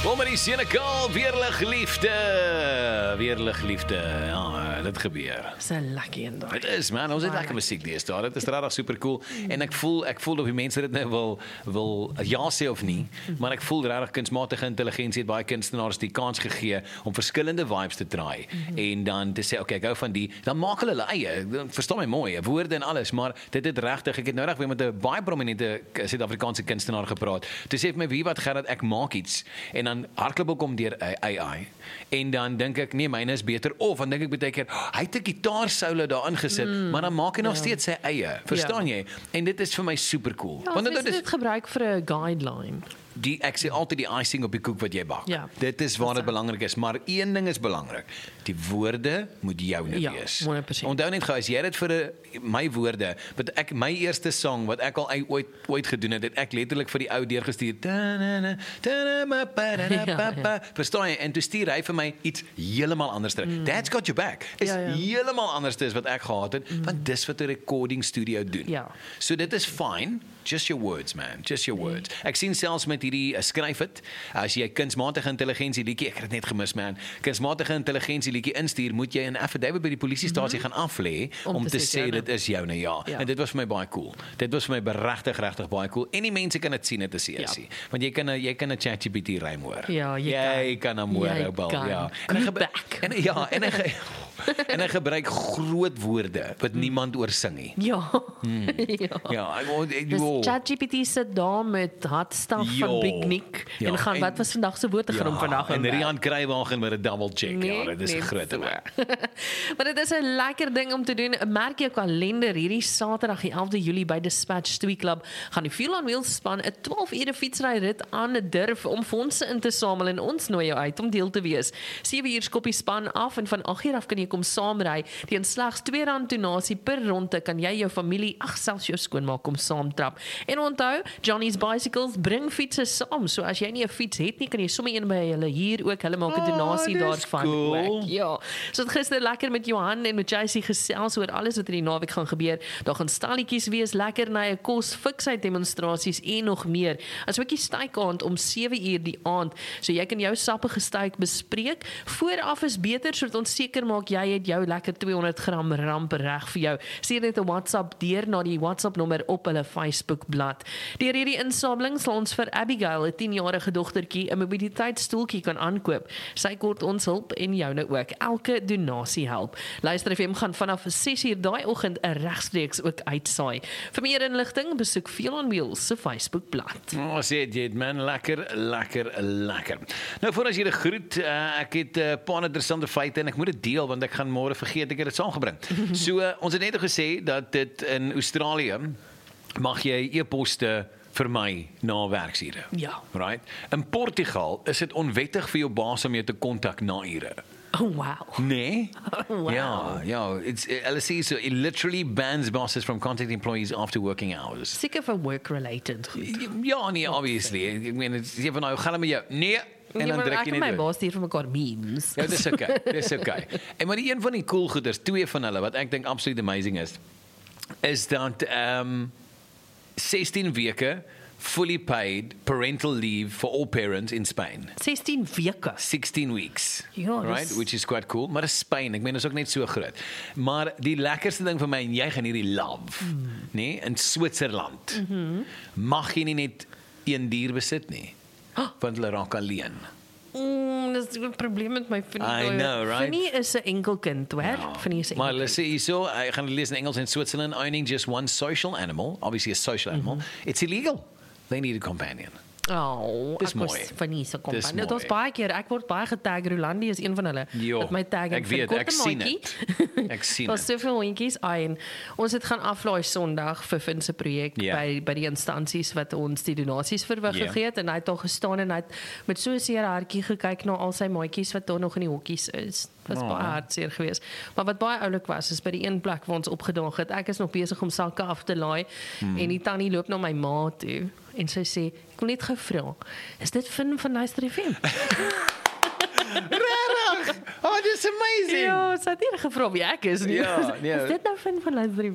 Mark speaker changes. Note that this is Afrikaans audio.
Speaker 1: Kom maar die Senekal, weerligliefde. Weerligliefde, ja, dit gebeur.
Speaker 2: So lekker en daai.
Speaker 1: Dit is man, ons het lekker musiek deesdae. Dit is regtig super cool. En ek voel of die mense dit nou wil ja sê of nie, maar ek voel regtig kunsmatige intelligensie het baie kunstenaars die kans gegee om verskillende vibes te draai en dan te sê okay, ek hou van die, dan maak hulle eie. Verstaan my mooi, woorde en alles, maar dit het regtig, ek het nou reg weer met 'n baie prominente Suid-Afrikaanse kunstenaar gepraat. Toe sê vir my, wie wat Gerard, ek maak iets en dan hardloop ek om deur AI en dan dink ek nee, myne is beter, of dan dink ek baie keer hy het 'n gitaarsolo daarin gesit, maar dan maak hy nog steeds sy eie, verstaan jy? En dit is vir my super cool.
Speaker 2: Ja, want dit gebruik vir 'n guideline.
Speaker 1: Ek sê altyd die icing op die koek wat jy bak.
Speaker 2: Ja.
Speaker 1: Dit is waar dit belangrik is, maar een ding is belangrik. Die woorde moet joune wees.
Speaker 2: 100%.
Speaker 1: Onthou net gou, as jy dit vir my woorde, wat my eerste song wat ek al ooit gedoen het, ek letterlik vir die ou deurgestuur. Verstaan jy? En toe stuur hy vir my iets heeltemal anders. That's got your back. Is heeltemal anders as wat ek gehad het, want dis wat 'n recording studio doen.
Speaker 2: Ja.
Speaker 1: So dit is fine. Just your words, man. Just your words. Ek sien selfs met hierdie skryf het, as jy kunsmatige intelligensie liedjie, ek het dit net gemis, man. Kunsmatige intelligensie liedjie instuur, moet jy 'n affidavit by die polisiestasie gaan aflê om te sê dit is joune, ja. En dit was vir my baie cool. Dit was vir my regtig baie cool. En die mense kan dit sien, dit is easy. Want jy kan 'n ChatGPT rym hoor.
Speaker 2: Ja,
Speaker 1: jy kan hom hoor, ja. En hy gebruik groot woorde wat niemand oorsing nie.
Speaker 2: Ja. ChatGPT sit daar met hardstaf van Big Nick en gaan wat was vandag se woorde gaan hom vandag
Speaker 1: en Rian Kruiwagen met 'n double check. Dit is 'n groot ding.
Speaker 2: Maar dit is 'n lekker ding om te doen. Merk jou kalender, hierdie Saterdag die 11de Julie by Dispatch Twee Club gaan die Fuel on Wheels span 'n 12 ure fietsryrit aan 'n durf om fondse in te samel en ons nooi jou uit om deel te wees. 7 uur skop die span af en van 8 uur af kan jy kom saamry. Teen slegs R2 donasie per ronde kan jy jou familie, selfs jou skoonmaak kom saamtrap. En onthou, Johnny's Bicycles bring fietsse saam. So as jy nie 'n fiets het nie, kan jy sommer een by hulle hier ook. Hulle maak 'n donasie daarvan.
Speaker 1: Cool.
Speaker 2: Ja. So het gister lekker met Johan en met JC gesels oor alles wat in die naweek gaan gebeur. Daar gaan stalletjies wees, lekker na 'n kos, fiksheid demonstrasies en nog meer. As ook die stykaand om 7 uur die aand. So jy kan jou sappige styk bespreek. Vooraf is beter sodat ons seker maak jy het jou lekker 200 gram ramp reg vir jou. Stuur net 'n WhatsApp deur na die WhatsApp nommer op hulle Facebook blad. Deur hierdie insameling sal ons vir Abigail, 'n 10-jarige dogtertjie, 'n mobiliteitsstoeltjie kan aankoop. Sy kort ons hulp en joune ook. Elke donasie help. Luister FM gaan vanaf 6 uur daai oggend 'n regstreeks ook uitsaai. Vir meer inligting besoek Fuel on Wheels se Facebook blad.
Speaker 1: Sê dit man, lekker. Nou voor as jy dit groet, ek het 'n paar interessante feite en ek moet dit deel want ek gaan môre vergeet ek het dit saamgebring. So ons het net gesê dat dit in Australië mag jy e-poste vir my na werksure.
Speaker 2: Ja.
Speaker 1: Right? In Portugal is dit onwettig vir jou baas om jou te kontak na ure.
Speaker 2: Oh wow.
Speaker 1: Nee?
Speaker 2: Oh, wow.
Speaker 1: Ja. Hulle sê so, it literally bans bosses from contacting employees after working hours.
Speaker 2: Seker vir work-related goed.
Speaker 1: Ja, nee, obviously. Ek meen, dit is van nou, gaan met jou. Nee. En dan druk jy net.
Speaker 2: My baas stuur vir mekaar memes.
Speaker 1: Ja, dis okay. En maar die een van die cool goeders, twee van hulle wat ek dink absoluut amazing is dat 16 weke fully paid parental leave for all parents in Spain.
Speaker 2: 16 weke.
Speaker 1: 16 weeks.
Speaker 2: Ja,
Speaker 1: right? Which is quite cool. Maar is Spain, ek meen is ook net so groot. Maar die lekkerste ding vir my, en jy gaan hierdie love, nee, in Switserland, mag jy nie net een dier besit nie, want hulle raak alleen.
Speaker 2: Dis 'n probleem met my vriend.
Speaker 1: I know, right?
Speaker 2: Vinnie is 'n enkel kind, hoor. Vinnie is 'n
Speaker 1: maar hulle sê hierso, ek gaan lees in Engels, in Switzerland, owning just one social animal, obviously a social animal, it's illegal. They need a companion.
Speaker 2: Dis mooi. Vinnie se compagnie. Dit was baie keer, ek word baie getag, Rolandi is een van hulle. Wat my tag
Speaker 1: ek weet, ek sien dit. Ek sien dit.
Speaker 2: Daar's soveel hondjies en ons het gaan aflaai Sondag vir Vin se projek by die instansies wat ons die donasies vir gegee het en hy het al gestaan en hy het met so 'n seer hartjie gekyk na al sy maatjies wat daar nog in die hokkies is. Dit was baie hartseer geweest. Maar wat baie oulik was is by die een plek waar ons opgedaag het. Ek is nog besig om sakke af te laai en die tannie loop na my ma toe en sy sê ek wil net gou vra, is dit Vin van Luister FM?
Speaker 1: Regtig? Oh, this is amazing.
Speaker 2: Ja, sy het nie gevra wie ek is nie.
Speaker 1: Ja,
Speaker 2: is dit nou Vin van Luister FM?